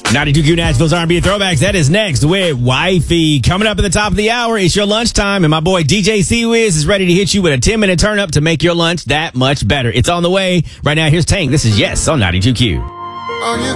92Q Nashville's R&B Throwbacks. That is next with Wifey. Coming up at the top of the hour, it's your lunchtime, and my boy DJ C-Wiz is ready to hit you with a 10-minute turn-up to make your lunch that much better. It's on the way. Right now, here's Tank. This is Yes on 92Q. All you